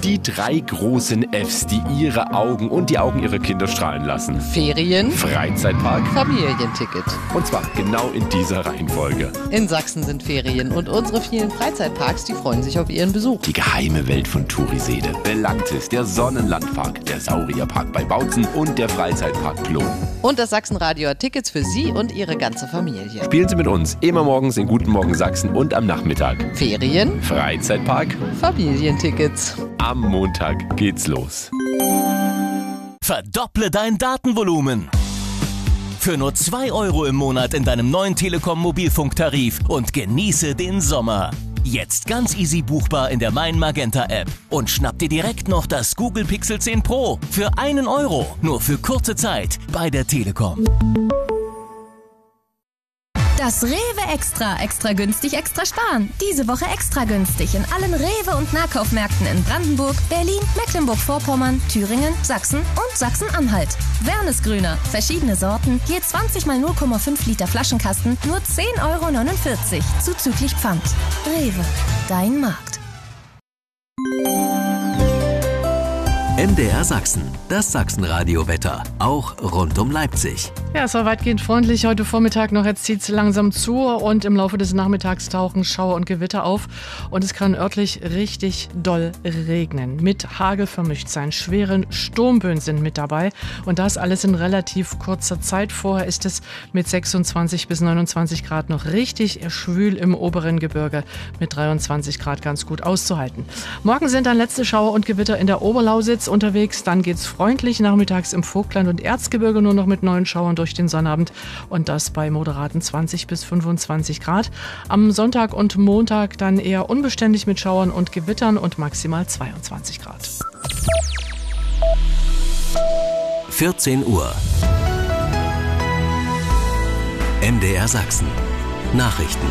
Die 3 großen Fs, die ihre Augen und die Augen ihrer Kinder strahlen lassen. Ferien, Freizeitpark, Familienticket. und zwar genau in dieser Reihenfolge. In Sachsen sind Ferien und unsere vielen Freizeitparks, die freuen sich auf ihren Besuch. Die geheime Welt von Turiseede, Belantis, der Sonnenlandpark, der Saurierpark bei Bautzen und der Freizeitpark Plon. Und das Sachsenradio hat Tickets für Sie und Ihre ganze Familie. Spielen Sie mit uns immer morgens in Guten Morgen Sachsen und am Nachmittag. Ferien, Freizeitpark, Familientickets. am Montag geht's los. Verdopple dein Datenvolumen. Für nur 2 € im Monat in deinem neuen Telekom Mobilfunktarif und genieße den Sommer. Jetzt ganz easy buchbar in der Mein Magenta App. Und schnapp dir direkt noch das Google Pixel 10 Pro für 1 €. Nur für kurze Zeit bei der Telekom. Das Rewe Extra günstig, extra sparen. Diese Woche extra günstig in allen Rewe- und Nahkaufmärkten in Brandenburg, Berlin, Mecklenburg-Vorpommern, Thüringen, Sachsen und Sachsen-Anhalt. Wernesgrüner, verschiedene Sorten, je 20 mal 0,5 Liter Flaschenkasten, nur 10,49 € zuzüglich Pfand. Rewe, dein Markt. MDR Sachsen, das Sachsenradio-Wetter, auch rund um Leipzig. Ja, es war weitgehend freundlich heute Vormittag noch. Jetzt zieht es langsam zu und im Laufe des Nachmittags tauchen Schauer und Gewitter auf. Und es kann örtlich richtig doll regnen. Mit Hagel vermischt sein. Schwere Sturmböen sind mit dabei. Und das alles in relativ kurzer Zeit. Vorher ist es mit 26 bis 29 Grad noch richtig schwül im oberen Gebirge. Mit 23 Grad ganz gut auszuhalten. Morgen sind dann letzte Schauer und Gewitter in der Oberlausitz unterwegs. Dann geht es freundlich nachmittags im Vogtland und Erzgebirge nur noch mit 9 Schauern durch den Sonnabend und das bei moderaten 20 bis 25 Grad. Am Sonntag und Montag dann eher unbeständig mit Schauern und Gewittern und maximal 22 Grad. 14 Uhr. MDR Sachsen. Nachrichten.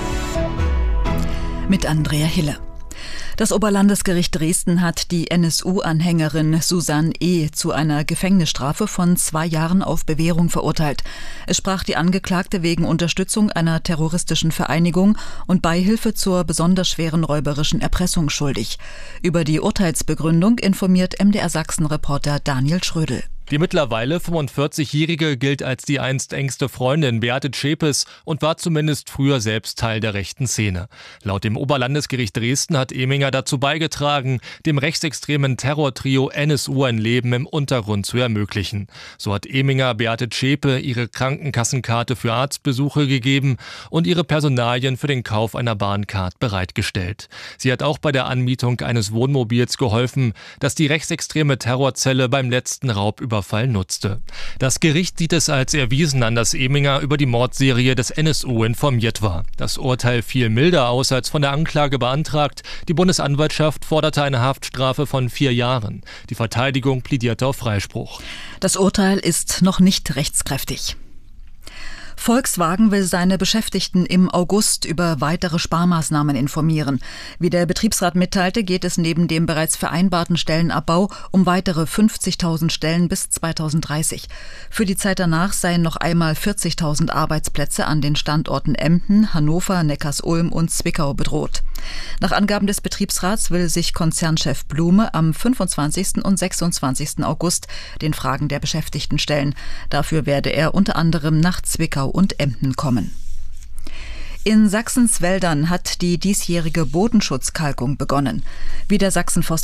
Mit Andrea Hille. Das Oberlandesgericht Dresden hat die NSU-Anhängerin Susanne E. zu einer Gefängnisstrafe von 2 Jahren auf Bewährung verurteilt. Es sprach die Angeklagte wegen Unterstützung einer terroristischen Vereinigung und Beihilfe zur besonders schweren räuberischen Erpressung schuldig. Über die Urteilsbegründung informiert MDR Sachsen-Reporter Daniel Schrödel. Die mittlerweile 45-Jährige gilt als die einst engste Freundin Beate Zschäpes und war zumindest früher selbst Teil der rechten Szene. Laut dem Oberlandesgericht Dresden hat Eminger dazu beigetragen, dem rechtsextremen Terrortrio NSU ein Leben im Untergrund zu ermöglichen. So hat Eminger Beate Zschäpe ihre Krankenkassenkarte für Arztbesuche gegeben und ihre Personalien für den Kauf einer Bahncard bereitgestellt. Sie hat auch bei der Anmietung eines Wohnmobils geholfen, das die rechtsextreme Terrorzelle beim letzten Raubüberfall nutzte. Das Gericht sieht es als erwiesen an, dass Eminger über die Mordserie des NSU informiert war. Das Urteil fiel milder aus als von der Anklage beantragt. Die Bundesanwaltschaft forderte eine Haftstrafe von 4 Jahren. Die Verteidigung plädierte auf Freispruch. Das Urteil ist noch nicht rechtskräftig. Volkswagen will seine Beschäftigten im August über weitere Sparmaßnahmen informieren. Wie der Betriebsrat mitteilte, geht es neben dem bereits vereinbarten Stellenabbau um weitere 50.000 Stellen bis 2030. Für die Zeit danach seien noch einmal 40.000 Arbeitsplätze an den Standorten Emden, Hannover, Neckarsulm und Zwickau bedroht. Nach Angaben des Betriebsrats will sich Konzernchef Blume am 25. und 26. August den Fragen der Beschäftigten stellen. Dafür werde er unter anderem nach Zwickau und Emden kommen. In Sachsens Wäldern hat die diesjährige Bodenschutzkalkung begonnen. Wie der Sachsenforst